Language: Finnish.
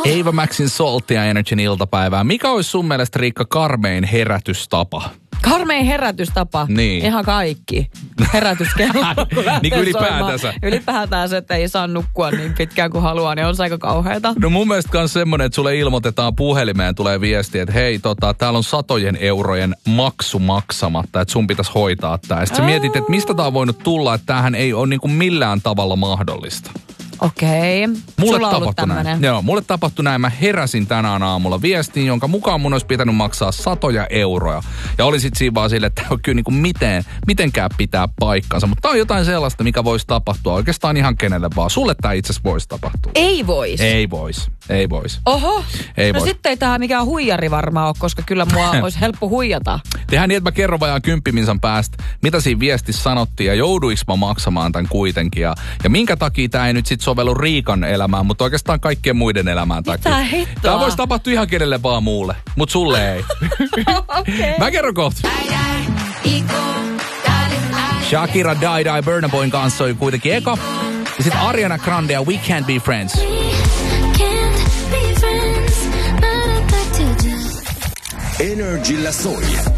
Ava Maxin Saltia Energyn iltapäivää. Mikä olisi sun mielestä, Riikka, karmein herätystapa? Karmein herätystapa? Niin. Ihan kaikki. Herätyskello. Niin ylipäätänsä. Ylipäätään se, että ei saa nukkua niin pitkään kuin haluaa, niin on se aika kauheata. No mun mielestä kans semmonen, että sulle ilmoitetaan puhelimeen, tulee viesti, että hei, täällä on 100 eurojen maksu maksamatta, että sun pitäisi hoitaa tää. Ja sit sä mietit, että mistä tää on voinut tulla, että tämähän ei ole niinku millään tavalla mahdollista. Okei. Mulle Sulla on ollut tapahtui näin. tämmönen. Joo, mulle tapahtui näin. Mä heräsin tänään aamulla viestiin, jonka mukaan mun olisi pitänyt maksaa 100 euroja. Ja oli sit siinä vaan sille, että kyllä niinku mitenkään pitää paikkansa. Mutta tää on jotain sellaista, mikä voisi tapahtua oikeastaan ihan kenelle vaan. Sulle tää itse asiassa voisi tapahtua. Ei vois. Ei vois. Oho. Ei no vois. sitten ei tää mikään huijari varmaan ole, koska kyllä mua olisi helppo huijata. Tehdään niin, että mä kerron vajaan 10 minsan päästä, mitä siinä viestissä sanottiin ja jouduinko mä maksamaan tämän kuitenkin. Ja minkä takia tää ei nyt sit sovellu Riikan elämään, mutta oikeastaan kaikkien muiden elämään takia. Mitä hittoa? Tää voisi tapahtua ihan kenelle vaan muulle, mutta sulle ei. Okei. Mä kerron kohta. Shakira Die Burna Boyn kanssa oli kuitenkin eka. Ja sit Ariana Grande ja We Can't Be Friends. Energillä soi.